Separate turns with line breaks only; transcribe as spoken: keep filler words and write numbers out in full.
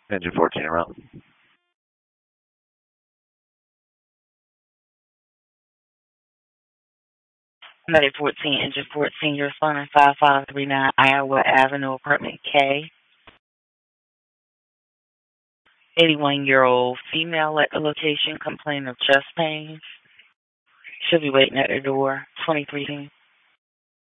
Engine fourteen around.
Medic fourteen, Engine fourteen, you're responding five five three nine Iowa Avenue, apartment K. eighty-one-year-old female at the location complaining of chest pains. Should be waiting at the door. twenty-three